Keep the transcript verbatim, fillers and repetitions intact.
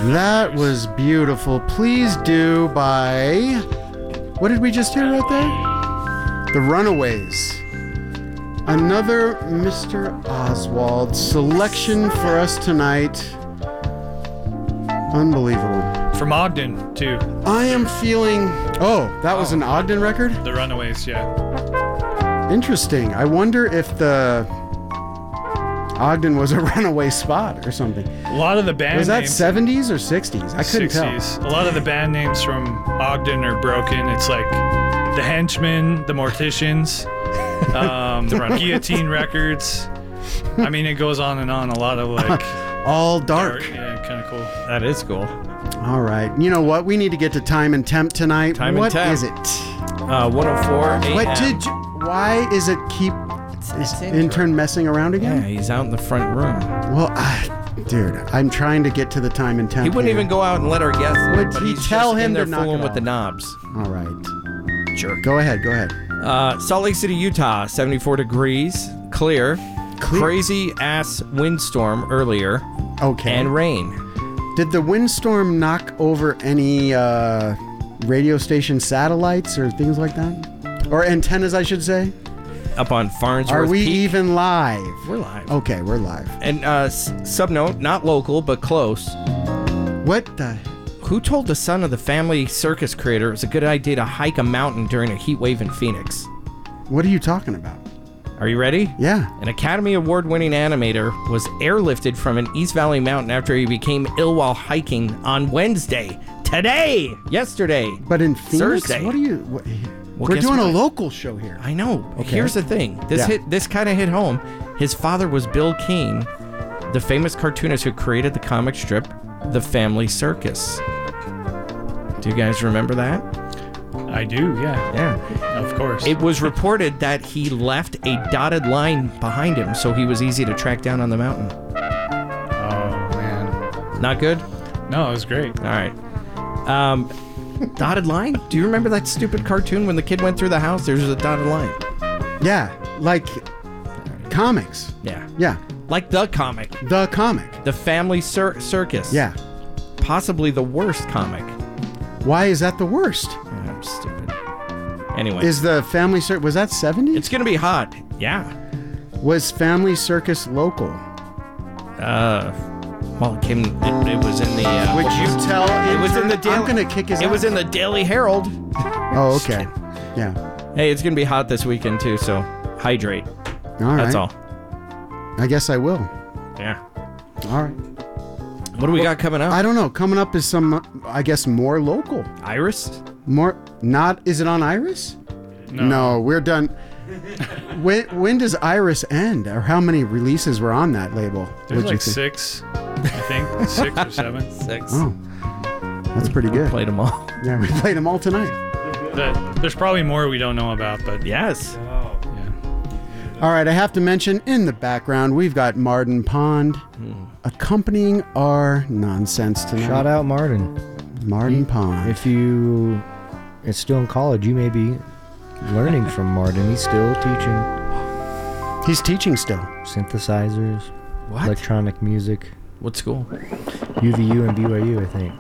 That was beautiful. Please Do by... What did we just hear right there? The Runaways. Another Mister Oswald selection for us tonight. Unbelievable. From Ogden, too. I am feeling... Oh, that was an Ogden record? The Runaways, yeah. Interesting. I wonder if the Ogden was a runaway spot or something. A lot of the band Was that names... seventies or sixties? I couldn't sixties. tell. A lot of the band names from Ogden are broken. It's like The Henchmen, The Morticians, um, the Guillotine Records. I mean, it goes on and on. A lot of like... All dark. dark yeah, kind of cool. That is cool. All right. You know what? We need to get to Time and Temp tonight. Time and What Temp. is it? Uh, one oh four A M. What did you, why is it keep is intern messing around Yeah, again? he's out in the front room. Well, I, dude, I'm trying to get to the Time and Temp. He wouldn't here. even go out and let our guests in, Would but he he's tell just him in there to knock fooling it with the off? knobs. All right. Jerk. Go ahead. Go ahead. Uh, Salt Lake City, Utah, seventy-four degrees, clear. Clear. Crazy ass windstorm earlier, Okay. and rain. Did the windstorm knock over any uh, radio station satellites or things like that? Or antennas, I should say? Up on Farnsworth Are we Peak. even live? We're live. Okay, we're live. And uh, s- sub note, not local, but close. What the? Who told the son of the family circus creator it was a good idea to hike a mountain during a heat wave in Phoenix? What are you talking about? Are you ready? Yeah. An Academy Award-winning animator was airlifted from an East Valley mountain after he became ill while hiking on Wednesday. Today! Yesterday! But in Phoenix? Thursday. What are you... What, Well, we're guess doing what? a local show here. I know. Okay. Here's the thing. This Yeah. hit. This kind of hit home. His father was Bill Keane, the famous cartoonist who created the comic strip The Family Circus. Do you guys remember that? I do, yeah. Yeah. Of course. It was reported that he left a dotted line behind him so he was easy to track down on the mountain. Oh, man. Not good? No, it was great. All right. Um, dotted line? Do you remember that stupid cartoon when the kid went through the house? There was a dotted line. Yeah, like comics. Yeah. Yeah, Like the comic. the comic. The Family Cir- Circus. Yeah. Possibly the worst comic. Why is that the worst? Yeah, I'm stupid. Anyway. Is the Family Circus... Was that seventies? It's going to be hot. Yeah. Was Family Circus local? Uh, well, it came. It, it was in the. Uh, Would what you was- tell... It was in the Daily. I'm going to kick his It was ass. in the Daily Herald. Oh, okay. Yeah. Hey, it's going to be hot this weekend too, so hydrate. All right. That's all. I guess I will. Yeah. All right. What do we got coming up? I don't know. Coming up is some, I guess, more local. Iris? More... Not... Is it on Iris? No, we're done. when when does Iris end? Or how many releases were on that label? There's What'd you like think? six, I think. Six or seven. Six. Oh. That's pretty good. Played them all. Yeah, we played them all tonight. That, there's probably more we don't know about, but Yes. yeah. All right, I have to mention in the background, we've got Marden Pond accompanying our nonsense tonight. Shout out Martin. Marden Pond. If you are still in college, you may be learning from Martin. He's still teaching He's teaching still. synthesizers, What? electronic music, What school? U V U and B Y U, I think.